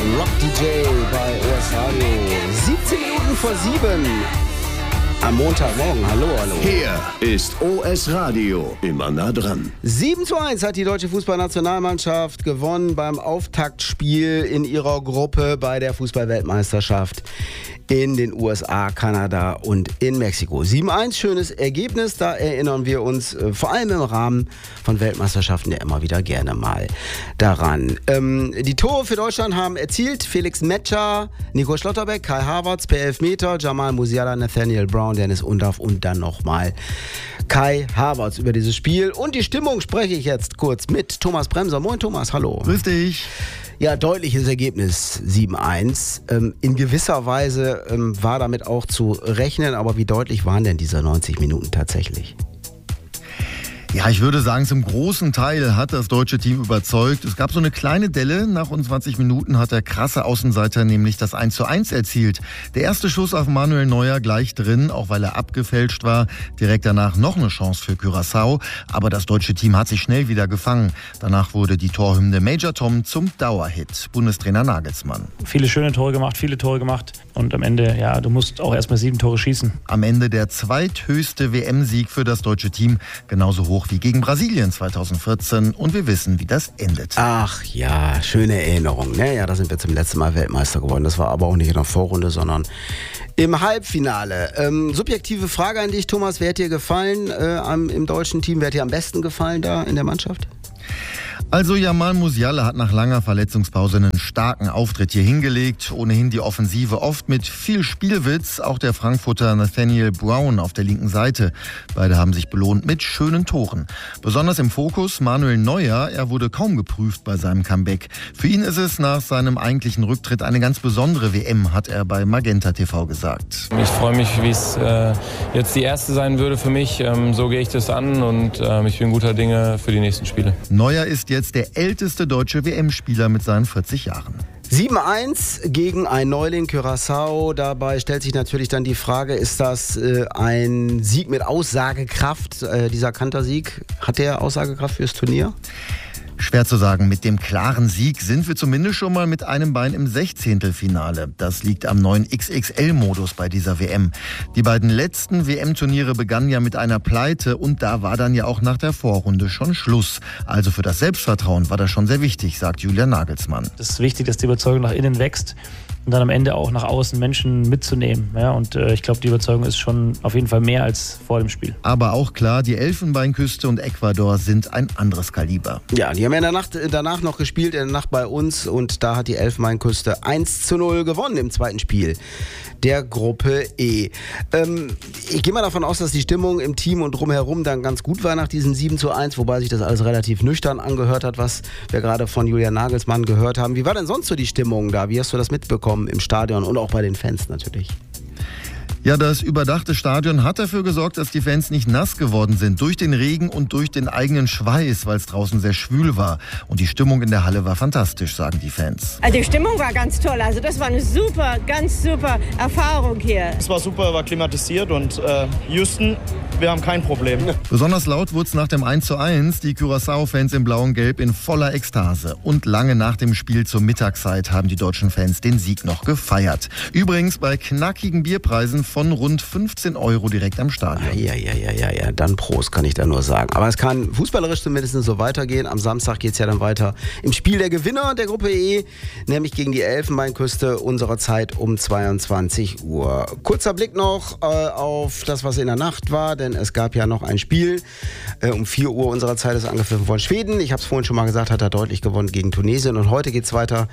Rock DJ bei OS Radio. 17 Minuten vor 7 am Montagmorgen. Hallo. Hier ist OS Radio, immer nah dran. 7:1 hat die deutsche Fußballnationalmannschaft gewonnen beim Auftaktspiel in ihrer Gruppe bei der Fußballweltmeisterschaft in den USA, Kanada und in Mexiko. 7:1, schönes Ergebnis, da erinnern wir uns vor allem im Rahmen von Weltmeisterschaften ja immer wieder gerne mal daran. Die Tore für Deutschland haben erzielt Felix Metscher, Nico Schlotterbeck, Kai Havertz per Elfmeter, Jamal Musiala, Nathaniel Brown, Dennis Undaff und dann nochmal Kai Havertz. Über dieses Spiel und die Stimmung spreche ich jetzt kurz mit Thomas Bremser. Moin Thomas, hallo. Grüß dich. Ja, deutliches Ergebnis, 7:1. In gewisser Weise war damit auch zu rechnen, aber wie deutlich waren denn diese 90 Minuten tatsächlich? Ja, ich würde sagen, zum großen Teil hat das deutsche Team überzeugt. Es gab so eine kleine Delle. Nach rund 20 Minuten hat der krasse Außenseiter nämlich das 1:1 erzielt. Der erste Schuss auf Manuel Neuer gleich drin, auch weil er abgefälscht war. Direkt danach noch eine Chance für Curaçao. Aber das deutsche Team hat sich schnell wieder gefangen. Danach wurde die Torhymne Major Tom zum Dauerhit. Bundestrainer Nagelsmann. Viele schöne Tore gemacht. Und am Ende, ja, du musst auch erstmal 7 Tore schießen. Am Ende der zweithöchste WM-Sieg für das deutsche Team. Genauso hoch wie gegen Brasilien 2014 und wir wissen, wie das endet. Ach ja, schöne Erinnerung. Naja, da sind wir zum letzten Mal Weltmeister geworden. Das war aber auch nicht in der Vorrunde, sondern im Halbfinale. Subjektive Frage an dich, Thomas. Wer hat dir gefallen im deutschen Team? Wer hat dir am besten gefallen da in der Mannschaft? Also Jamal Musiala hat nach langer Verletzungspause einen starken Auftritt hier hingelegt. Ohnehin die Offensive oft mit viel Spielwitz. Auch der Frankfurter Nathaniel Brown auf der linken Seite. Beide haben sich belohnt mit schönen Toren. Besonders im Fokus Manuel Neuer. Er wurde kaum geprüft bei seinem Comeback. Für ihn ist es nach seinem eigentlichen Rücktritt eine ganz besondere WM, hat er bei Magenta TV gesagt. Ich freue mich, wie es jetzt die erste sein würde für mich. So gehe ich das an und ich bin guter Dinge für die nächsten Spiele. Neuer ist jetzt der älteste deutsche WM-Spieler mit seinen 40 Jahren. 7:1 gegen ein Neuling Curaçao. Dabei stellt sich natürlich dann die Frage, ist das ein Sieg mit Aussagekraft? Dieser Kantersieg, hat der Aussagekraft fürs Turnier? Schwer zu sagen. Mit dem klaren Sieg sind wir zumindest schon mal mit einem Bein im 16. Das liegt am neuen XXL-Modus bei dieser WM. Die beiden letzten WM-Turniere begannen ja mit einer Pleite und da war dann ja auch nach der Vorrunde schon Schluss. Also für das Selbstvertrauen war das schon sehr wichtig, sagt Julian Nagelsmann. Es ist wichtig, dass die Überzeugung nach innen wächst und dann am Ende auch nach außen Menschen mitzunehmen. Ja, und ich glaube, die Überzeugung ist schon auf jeden Fall mehr als vor dem Spiel. Aber auch klar, die Elfenbeinküste und Ecuador sind ein anderes Kaliber. Ja, die haben ja in der Nacht danach noch gespielt, in der Nacht bei uns und da hat die Elfenbeinküste 1:0 gewonnen im zweiten Spiel der Gruppe E. Ich gehe mal davon aus, dass die Stimmung im Team und drumherum dann ganz gut war nach diesem 7:1, wobei sich das alles relativ nüchtern angehört hat, was wir gerade von Julian Nagelsmann gehört haben. Wie war denn sonst so die Stimmung da? Wie hast du das mitbekommen im Stadion und auch bei den Fans natürlich? Ja, das überdachte Stadion hat dafür gesorgt, dass die Fans nicht nass geworden sind. Durch den Regen und durch den eigenen Schweiß, weil es draußen sehr schwül war. Und die Stimmung in der Halle war fantastisch, sagen die Fans. Also die Stimmung war ganz toll. Also das war eine ganz super Erfahrung hier. Es war super, war klimatisiert und Houston, wir haben kein Problem. Besonders laut wurde es nach dem 1:1. Die Curaçao-Fans in blau und gelb in voller Ekstase. Und lange nach dem Spiel zur Mittagszeit haben die deutschen Fans den Sieg noch gefeiert. Übrigens bei knackigen Bierpreisen von rund 15 € direkt am Stadion. Ja, dann Prost, kann ich da nur sagen. Aber es kann fußballerisch zumindest so weitergehen. Am Samstag geht es ja dann weiter im Spiel der Gewinner der Gruppe E, nämlich gegen die Elfenbeinküste unserer Zeit um 22 Uhr. Kurzer Blick noch auf das, was in der Nacht war, denn es gab ja noch ein Spiel. Um 4 Uhr unserer Zeit ist angepfiffen von Schweden. Ich habe es vorhin schon mal gesagt, hat er deutlich gewonnen gegen Tunesien. Und heute geht es weiter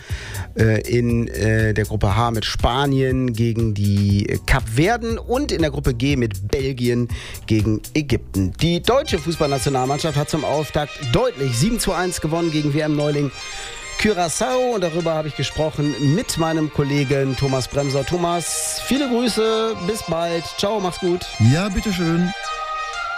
in der Gruppe H mit Spanien gegen die Kapverden und in der Gruppe G mit Belgien gegen Ägypten. Die deutsche Fußballnationalmannschaft hat zum Auftakt deutlich 7:1 gewonnen gegen WM-Neuling Curaçao. Und darüber habe ich gesprochen mit meinem Kollegen Thomas Bremser. Thomas, viele Grüße, bis bald. Ciao, mach's gut. Ja, bitteschön.